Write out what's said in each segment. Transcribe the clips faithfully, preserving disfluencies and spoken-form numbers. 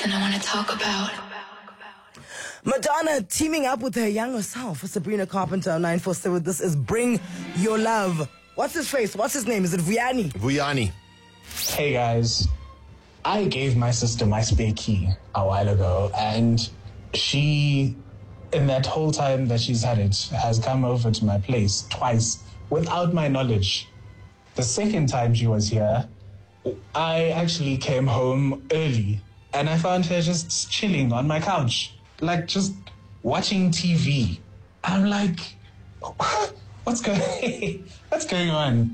and I want to talk about. Madonna teaming up with her younger self. Sabrina Carpenter on nine four seven. This is Bring Your Love. What's his face? What's his name? Is it Vuyani? Vuyani. Hey guys, I gave my sister my spare key a while ago, and she, in that whole time that she's had it, has come over to my place twice without my knowledge. The second time she was here, I actually came home early and I found her just chilling on my couch, like just watching T V. I'm like, what's going, what's going on?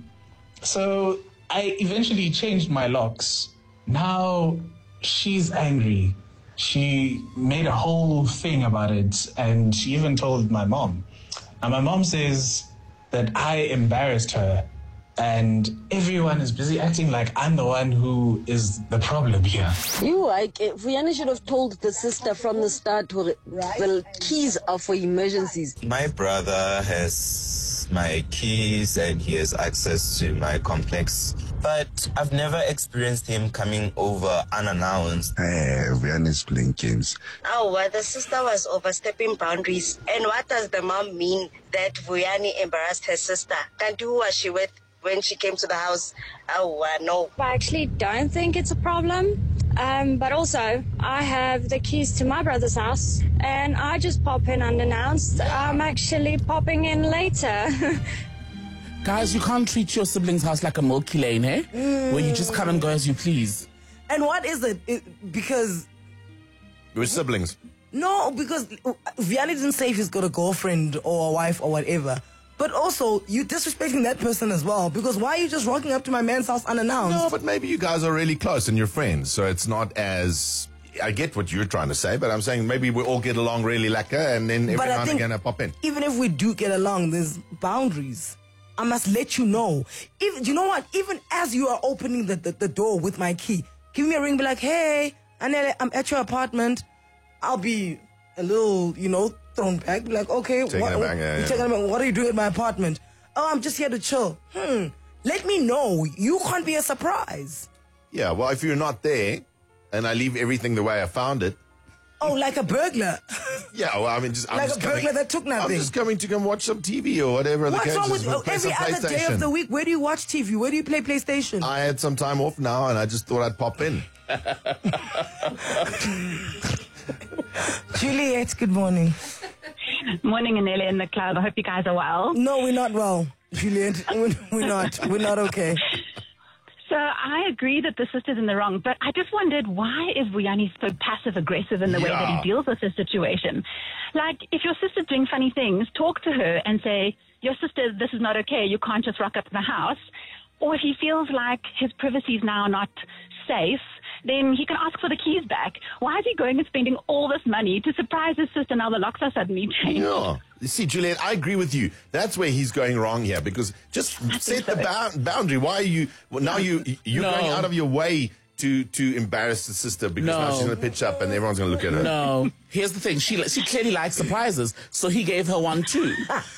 So I eventually changed my locks. Now she's angry. She made a whole thing about it, and she even told my mom. And my mom says that I embarrassed her, and everyone is busy acting like I'm the one who is the problem here. You, like, Vuyani should have told the sister from the start to the keys are for emergencies. My brother has my keys and he has access to my complex, but I've never experienced him coming over unannounced. Hey, Vuyani's playing games. Oh, well, the sister was overstepping boundaries. And what does the mom mean that Vuyani embarrassed her sister? And who was she with when she came to the house? Oh, uh, no. I actually don't think it's a problem. Um, but also, I have the keys to my brother's house, and I just pop in unannounced. I'm actually popping in later. Guys, you can't treat your sibling's house like a Milky Lane, eh? Mm. Where you just come and go as you please. And what is it? it because... We're siblings. No, because Vuyani didn't say if he's got a girlfriend or a wife or whatever. But also, you disrespecting that person as well. Because why are you just rocking up to my man's house unannounced? No, but maybe you guys are really close and you're friends. So it's not as... I get what you're trying to say, but I'm saying maybe we all get along really lekker and then every now and again I pop in. Even if we do get along, there's boundaries. I must let you know. Even, you know what? Even as you are opening the, the, the door with my key, give me a ring, be like, hey, Anele, I'm at your apartment. I'll be a little, you know, thrown back. Be like, okay, what, back, yeah, yeah. Back, what are you doing at my apartment? Oh, I'm just here to chill. Hmm. Let me know. You can't be a surprise. Yeah, well, if you're not there and I leave everything the way I found it. Oh, like a burglar. Yeah, well, I mean, just I'm like just a burglar coming, that took nothing. I'm just coming to come watch some T V or whatever What's the case wrong is. with We'll every other day of the week? Where do you watch T V? Where do you play PlayStation? I had some time off now, and I just thought I'd pop in. Juliet, good morning. Morning, Anele in the club. I hope you guys are well. No, we're not well, Juliet. We're not. We're not okay. So I agree that the sister's in the wrong, but I just wondered, why is Vuyani so passive-aggressive in the yeah. way that he deals with the situation? Like, if your sister's doing funny things, talk to her and say, your sister, this is not okay, you can't just rock up to the house. Or if he feels like his privacy is now not safe, then he can ask for the keys back. Why is he going and spending all this money to surprise his sister now the locks are suddenly changed? Yeah. You see, Juliet, I agree with you. That's where he's going wrong here, because just set so. the ba- boundary. Why are you, well, now you, you're no. going out of your way to, to embarrass the sister because no. now she's going to pitch up and everyone's going to look at her. No. Here's the thing. She she clearly likes surprises, so he gave her one too.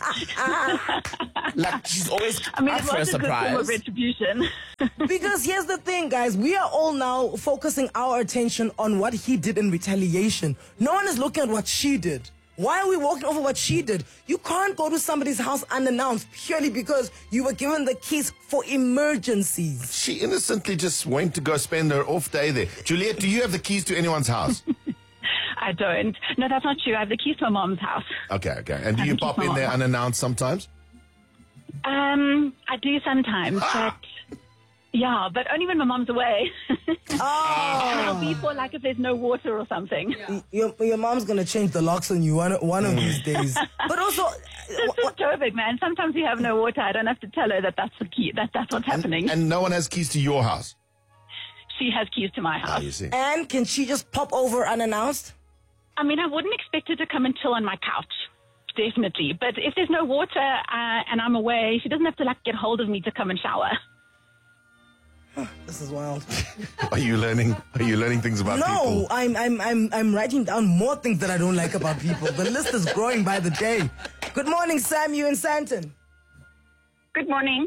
Like, she's always I mean, up for a surprise. Good retribution. Because here's the thing, guys. We are all now focusing our attention on what he did in retaliation. No one is looking at what she did. Why are we walking over what she did? You can't go to somebody's house unannounced purely because you were given the keys for emergencies. She innocently just went to go spend her off day there. Juliet, do you have the keys to anyone's house? I don't. No, that's not true. I have the keys to my mom's house. Okay, okay. And do you pop in there unannounced sometimes? Um, I do sometimes, ah. but... Yeah, but only when my mom's away. Oh. I'll be for like if there's no water or something. Yeah. Your, your mom's going to change the locks on you one, one of these days. But also... This is perfect, man. Sometimes you have no water. I don't have to tell her that that's the key. That, that's what's and, happening. And no one has keys to your house? She has keys to my house. Ah, you see. And can she just pop over unannounced? I mean, I wouldn't expect her to come and chill on my couch. Definitely. But if there's no water uh, and I'm away, she doesn't have to like get hold of me to come and shower. This is wild. Are you learning? Are you learning things about no, people? No, I'm, I'm, I'm, I'm writing down more things that I don't like about people. The list is growing by the day. Good morning, Sam. You in Sandton? Good morning.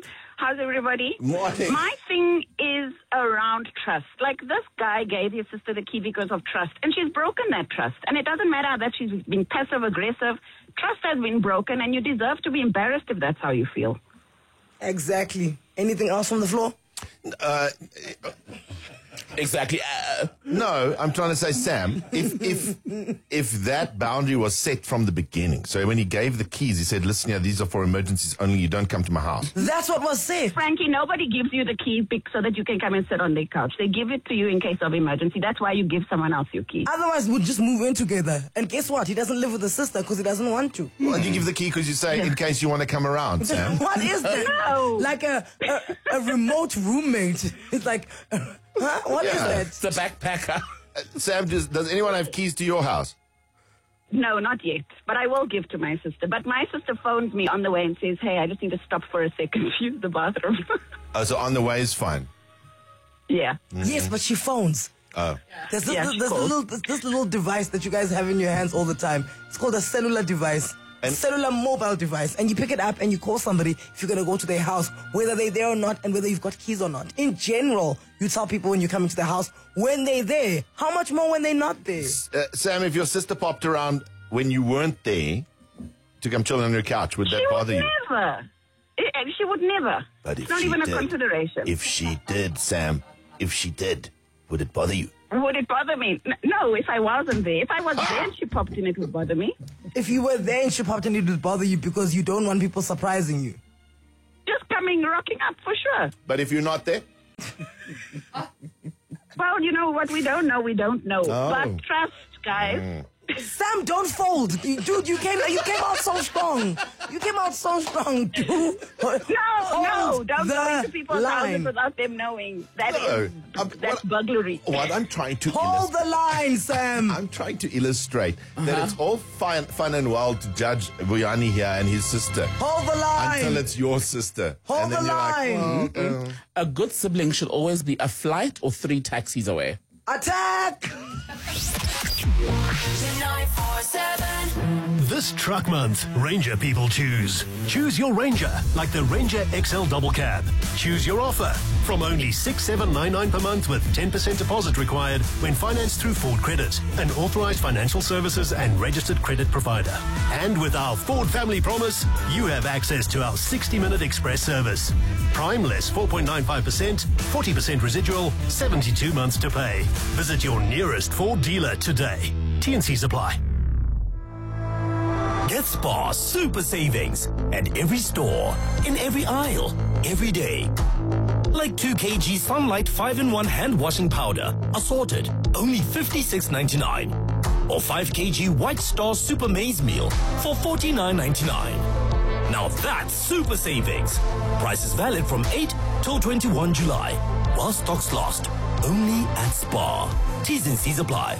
How's everybody? Morning. My thing is around trust. Like, this guy gave your sister the key because of trust, and she's broken that trust. And it doesn't matter that she's been passive-aggressive. Trust has been broken, and you deserve to be embarrassed if that's how you feel. Exactly. Anything else from the floor? Uh, Exactly. Uh, no, I'm trying to say, Sam, if if if that boundary was set from the beginning, so when he gave the keys, he said, listen, yeah, these are for emergencies only, you don't come to my house. That's what was said. Frankie, nobody gives you the key pick so that you can come and sit on their couch. They give it to you in case of emergency. That's why you give someone else your key. Otherwise, we'd just move in together. And guess what? He doesn't live with his sister because he doesn't want to. Well, you give the key because you say, in case you want to come around, Sam. What is that? No. Like a, a, a remote roommate. It's like, uh, huh? What is Yeah. that? it's the backpacker. Uh, Sam, does, does anyone have keys to your house? No, not yet. But I will give to my sister. But my sister phones me on the way and says, hey, I just need to stop for a second to use the bathroom. Oh, so on the way is fine. Yeah. Yes, but she phones. Oh. There's, this, Yeah, this, she this calls. little, this, this little device that you guys have in your hands all the time. It's called a cellular device. And- cellular mobile device. And you pick it up and you call somebody if you're going to go to their house, whether they're there or not, and whether you've got keys or not. In general, you tell people when you come into the house when they're there. How much more when they're not there? Uh, Sam, if your sister popped around when you weren't there to come chill on your couch, would that She bother would you? never. Eh, She would never. But if it's not she even did, a consideration. If she did, Sam, if she did, would it bother you? Would it bother me? N- No, if I wasn't there. If I was there and she popped in, it would bother me. If you were there and she popped in, it would bother you because you don't want people surprising you. Just coming, rocking up, for sure. But if you're not there? Well, you know what we don't know, we don't know. Oh. But trust, guys. Sam, don't fold. You- Dude, you came you came out so strong. You came out so strong, dude. No, no, Hold don't the go into people's houses line. without them knowing. That No, is, I'm- that's what- burglary. What I'm trying to Hold the line, Sam. I'm trying to illustrate that it's all fine, fun and well to judge Vuyani here and his sister Hold the line. until it's your sister. Hold and then the you're line. like, well, uh, A good sibling should always be a flight or three taxis away. Attack! nine four seven. This truck month, Ranger people choose. Choose your Ranger, like the Ranger X L Double Cab. Choose your offer from only six seven nine nine per month with ten percent deposit required when financed through Ford Credit, an authorized financial services and registered credit provider. And with our Ford Family Promise, you have access to our sixty minute express service. Prime less four point nine five percent, forty percent residual, seventy-two months to pay. Visit your nearest Ford dealer today. T and C's apply. Get Spar super savings at every store, in every aisle, every day. Like two kilograms Sunlight five in one hand washing powder, assorted, only fifty-six ninety-nine. Or five kilograms White Star Super Maize Meal for forty-nine ninety-nine. Now that's super savings. Price is valid from eight till twenty-first July, while stocks last. Only at Spar. T's and C's apply.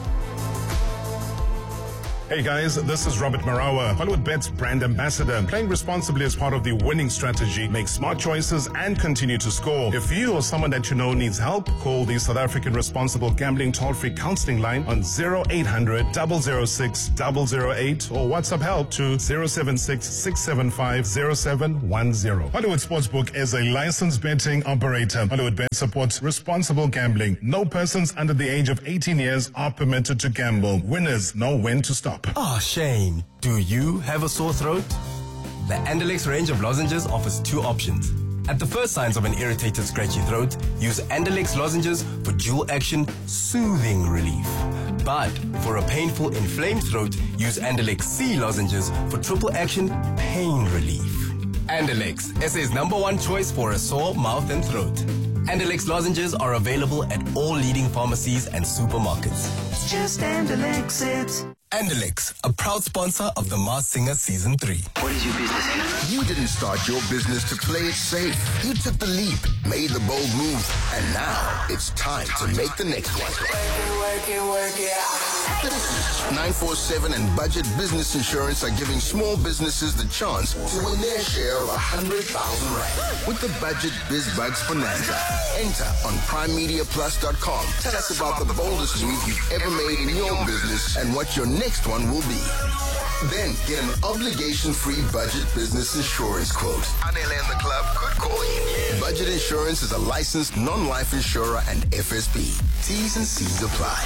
Hey guys, this is Robert Marawa, Hollywood Bet's brand ambassador. Playing responsibly is part of the winning strategy. Make smart choices and continue to score. If you or someone that you know needs help, call the South African Responsible Gambling Toll-Free Counseling Line on zero eight hundred, zero zero six, zero zero eight or WhatsApp help to zero seven six, six seven five, zero seven one zero. Hollywood Sportsbook is a licensed betting operator. Hollywood Bet supports responsible gambling. No persons under the age of eighteen years are permitted to gamble. Winners know when to stop. Oh, Shane, do you have a sore throat? The Andalex range of lozenges offers two options. At the first signs of an irritated, scratchy throat, use Andalex lozenges for dual action, soothing relief. But for a painful, inflamed throat, use Andalex C lozenges for triple action, pain relief. Andalex, S A's number one choice for a sore mouth and throat. Andalex lozenges are available at all leading pharmacies and supermarkets. It's just Andalex it. Andalex, a proud sponsor of The Masked Singer Season three. What is your business here? You didn't start your business to play it safe. You took the leap, made the bold move, and now it's time to make the next one. Work it, work it, work it out. nine four seven and Budget Business Insurance are giving small businesses the chance to win their share of one hundred thousand rand with the Budget Biz Bugs Bonanza. Enter on prime media plus dot com. Tell us about the boldest move you've ever made in your business and what your next one will be. Then get an obligation-free Budget Business Insurance quote. Anele and the club could call you. Budget Insurance is a licensed non-life insurer and F S P. T's and C's apply.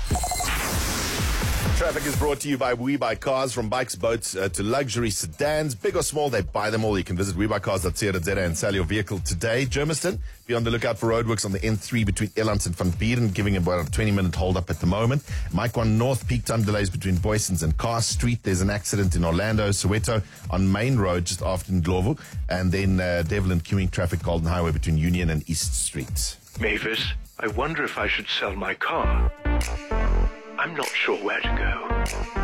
Traffic is brought to you by We Buy Cars. From bikes, boats uh, to luxury sedans. Big or small, they buy them all. You can visit we buy cars dot co dot za and sell your vehicle today. Germiston, be on the lookout for roadworks on the N three between Elands and Van Buren, giving about a twenty-minute hold-up at the moment. Mike one North, peak time delays between Boysons and Carr Street. There's an accident in Orlando, Soweto, on Main Road, just after Ndlovu. And then uh, Devlin queuing traffic, Golden Highway between Union and East Street. Mavis, I wonder if I should sell my car. I'm not sure where to go.